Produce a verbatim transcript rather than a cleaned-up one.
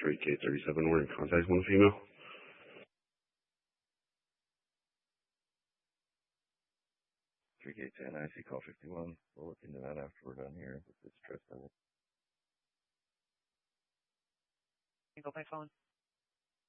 three K thirty-seven. We're in contact with one female. three K ten, I see call fifty-one. We'll look into that after we're done here with this trust level. Go by phone.